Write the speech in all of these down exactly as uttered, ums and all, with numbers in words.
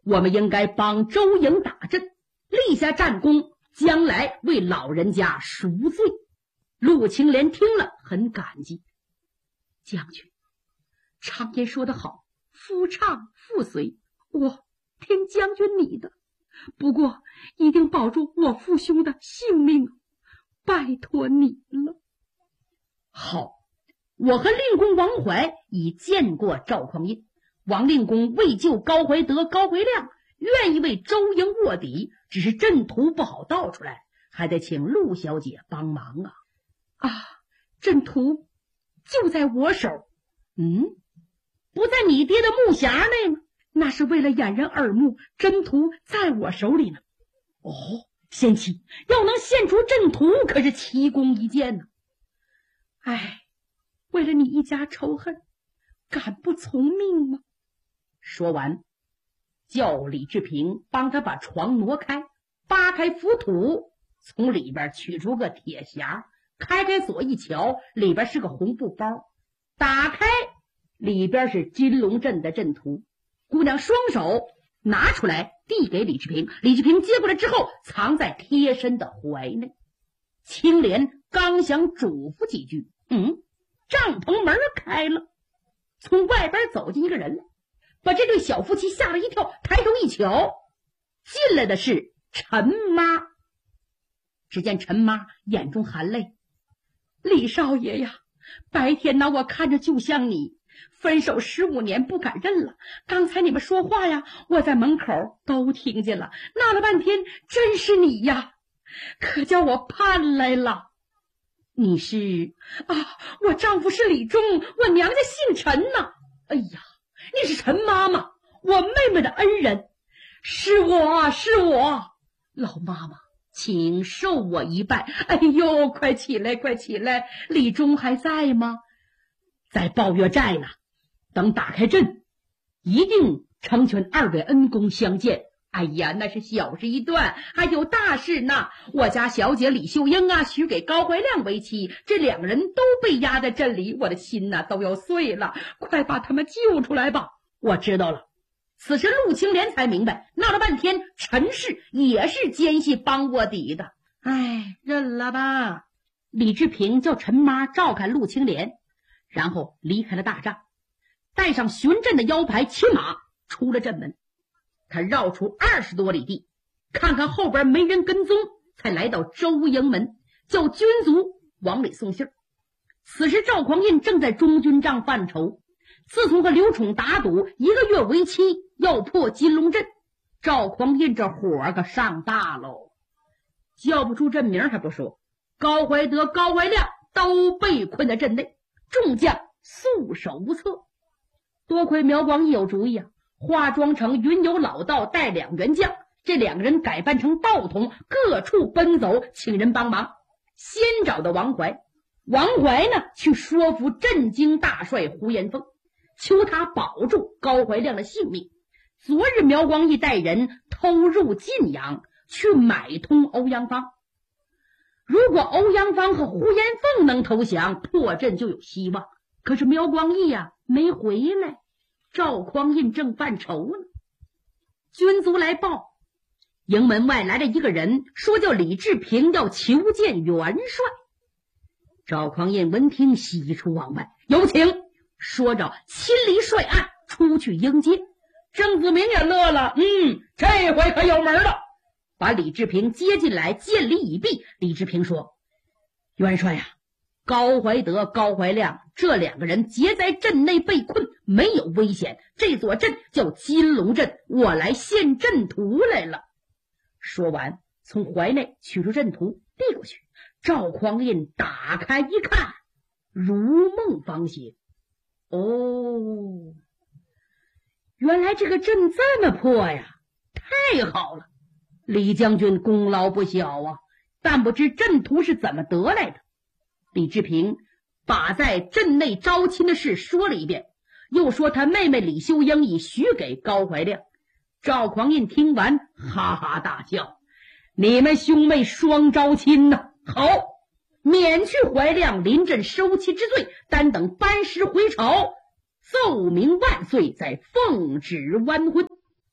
我们应该帮周营打阵，立下战功，将来为老人家赎罪。陆青莲听了很感激。将军，常言说得好，夫唱妇随，我听将军你的，不过一定保住我父兄的性命，拜托你了。好，我和令公王怀已见过赵匡胤，王令公为救高怀德、高怀亮，愿意为周营卧底，只是阵图不好盗出来，还得请陆小姐帮忙啊。啊，阵图就在我手。嗯，不在你爹的木匣内吗？那是为了掩人耳目，阵图在我手里呢。哦，贤妻要能献出阵图，可是奇功一件呢。哎，为了你一家仇恨，敢不从命吗？说完，叫李志平帮他把床挪开，扒开浮土，从里边取出个铁匣，开开锁一瞧，里边是个红布包，打开里边是金龙阵的阵图。姑娘双手拿出来递给李志平，李志平接过来之后藏在贴身的怀内。青莲刚想嘱咐几句，嗯，帐篷门开了，从外边走进一个人来，把这对小夫妻吓了一跳，抬头一瞧，进来的是陈妈。只见陈妈眼中含泪，李少爷呀，白天呢我看着就像你，分手十五年不敢认了，刚才你们说话呀，我在门口都听见了，闹了半天真是你呀，可叫我盼来了。你是啊，我丈夫是李忠，我娘家姓陈呐。哎呀，你是陈妈妈，我妹妹的恩人。是我是我，老妈妈请受我一拜。哎呦，快起来快起来，李忠还在吗？在抱月寨呢，等打开阵一定成全二位恩公相见。哎呀，那是小事一段，还有大事呢。我家小姐李秀英啊，许给高怀亮为妻，这两个人都被压在阵里，我的心呐、啊、都要碎了，快把他们救出来吧。我知道了。此时陆青莲才明白，闹了半天陈氏也是奸细帮卧底的。哎，认了吧。李志平叫陈妈照看陆青莲，然后离开了大帐，带上巡阵的腰牌骑马出了阵门。他绕出二十多里地，看看后边没人跟踪，才来到周营门，叫军卒往里送信儿。此时赵匡胤正在中军帐犯愁，自从和刘宠打赌一个月为期，要破金龙阵，赵匡胤这火可上大喽。叫不出阵名还不说，高怀德、高怀亮都被困在阵内，众将束手无策。多亏苗光义有主意啊，化妆成云游老道，带两员将，这两个人改扮成道童，各处奔走，请人帮忙。先找到王怀，王怀呢去说服镇京大帅胡延凤，求他保住高怀亮的性命。昨日苗光义带人偷入晋阳，去买通欧阳芳。如果欧阳芳和胡延凤能投降，破阵就有希望。可是苗光义呀、啊、没回来，赵匡胤正犯愁呢。军卒来报，营门外来了一个人，说叫李志平，要求见元帅。赵匡胤闻听，喜出望外，有请。说着亲离帅案出去迎接。郑子明也乐了，嗯，这回可有门了，把李志平接进来，见礼已毕。李志平说：元帅呀、啊，高怀德、高怀亮这两个人结在阵内被困，没有危险，这座阵叫金龙阵，我来献阵图来了。说完从怀内取出阵图递过去，赵匡胤打开一看，如梦方醒。哦，原来这个阵这么破呀，太好了，李将军功劳不小啊，但不知阵图是怎么得来的。李志平把在阵内招亲的事说了一遍，又说他妹妹李秀英已许给高怀亮。赵匡胤听完哈哈大笑，你们兄妹双招亲呐，好，免去怀亮临阵收妻之罪，单等班师回朝，奏明万岁，再奉旨完婚。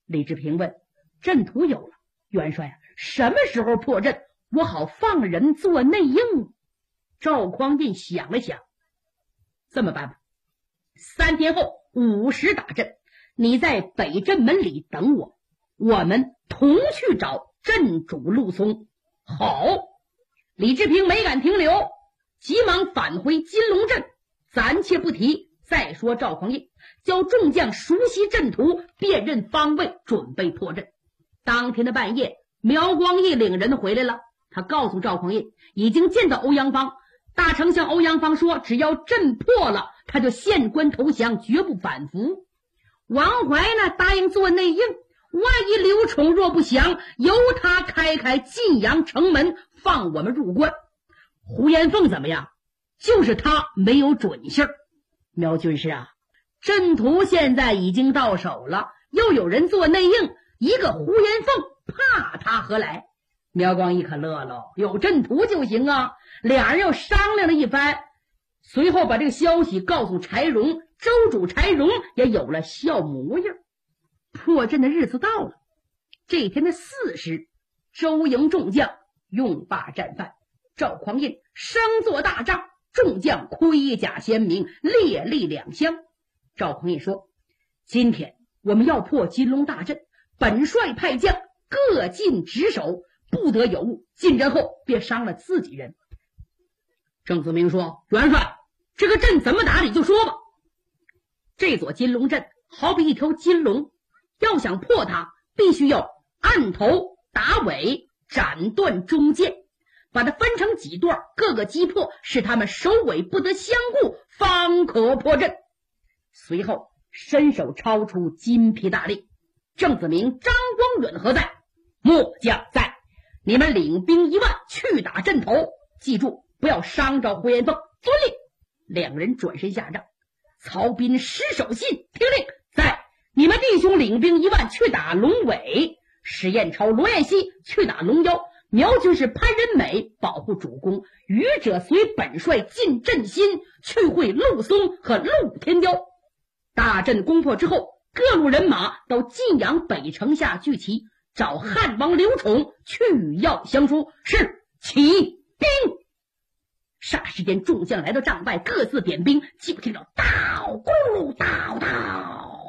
李治平问：阵图有了，元帅啊，什么时候破阵，我好放人做内应？赵匡胤想了想，这么办吧，三天后午时打阵，你在北镇门里等我，我们同去找镇主陆松。好。李治平没敢停留，急忙返回金龙镇。暂且不提，再说赵匡胤叫众将熟悉阵图，辨认方位，准备破阵。当天的半夜，苗光义领人回来了，他告诉赵匡胤已经见到欧阳芳，大丞相欧阳芳说只要阵破了，他就献官投降，绝不反服。王怀呢答应做内应，万一刘宠若不降，由他开开晋阳城门，放我们入关。胡延凤怎么样？就是他没有准信儿。苗军师啊，阵图现在已经到手了，又有人做内应，一个胡延凤怕他何来？苗光义可乐了，有阵图就行啊。俩人又商量了一番，随后把这个消息告诉柴荣，州主柴荣也有了笑模样。破阵的日子到了，这天的巳时，周营众将用罢战犯，赵匡胤升作大帐，众将盔甲鲜明，列立两厢。赵匡胤说：今天我们要破金龙大阵，本帅派将各尽职守，不得有误，进阵后别伤了自己人。郑子明说：元帅，这个阵怎么打你就说吧。这座金龙阵好比一条金龙，要想破它，必须要按头打尾，斩断中间，把它分成几段，各个击破，使他们首尾不得相顾，方可破阵。随后伸手抄出金皮大令：郑子明、张光远何在？末将在。你们领兵一万去打阵头，记住不要伤着胡延凤。遵令。两人转身下帐。曹彬失手信，听令，在。你们弟兄领兵一万去打龙尾，史彦超、罗彦熙去打龙腰，苗军是潘仁美保护主公，余者随本帅进阵心，去会陆松和陆天骄。大阵攻破之后，各路人马到晋阳北城下聚齐，找汉王刘宠去要降书。是，起兵。霎时间，众将来到帐外，各自点兵，就听到刀咕刀刀，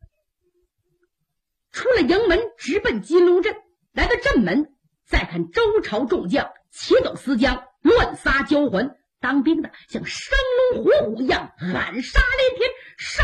出了营门，直奔金龙镇。来到镇门，再看周朝众将齐走思江，乱撒交环，当兵的像生龙活虎一样，喊杀连天，杀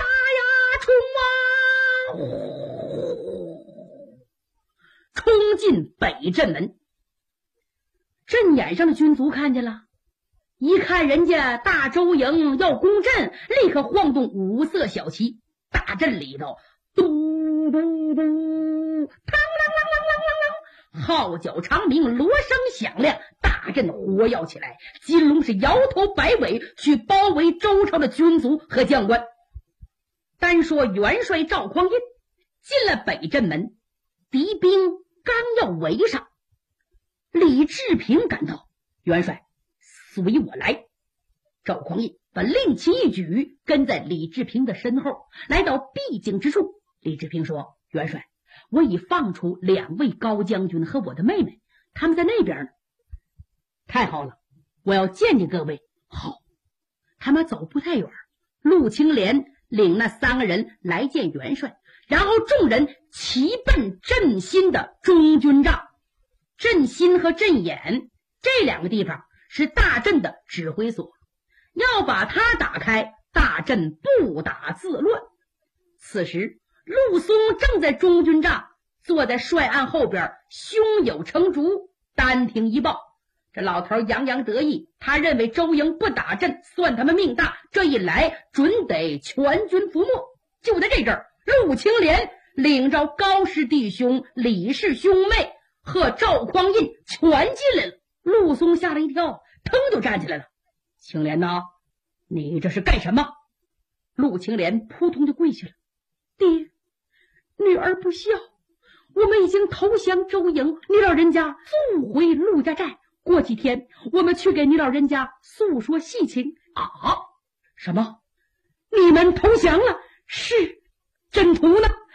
呀冲啊！冲进北镇门。阵眼上的军卒看见了，一看人家大周营要攻阵，立刻晃动五色小旗。大阵里头嘟嘟嘟，嘡啷啷啷啷啷啷，号角长鸣，锣声响亮，大阵活跃起来。金龙是摇头摆尾去包围周朝的军卒和将官。单说元帅赵匡胤进了北镇门，敌兵刚要围上，李治平赶到：元帅，随我来。赵匡胤把令旗一举，跟在李治平的身后，来到必经之处。李治平说：元帅，我已放出两位高将军和我的妹妹，他们在那边呢。太好了，我要见见各位。好。他们走不太远，陆青莲领那三个人来见元帅，然后众人齐奔镇心的中军帐。镇心和镇眼这两个地方是大阵的指挥所，要把它打开，大阵不打自乱。此时陆松正在中军帐，坐在帅案后边，胸有成竹，单听一报。这老头洋洋得意，他认为周营不打阵算他们命大，这一来准得全军覆没。就在这阵儿，陆青莲领着高氏弟兄、李氏兄妹和赵匡胤全进来了。陆松吓了一跳，腾就站起来了。青莲呐，你这是干什么？陆青莲扑通就跪下了。爹，女儿不孝，我们已经投降周营，你老人家速回陆家寨，过几天我们去给你老人家诉说细情。啊？什么？你们投降了？是。阵图呢？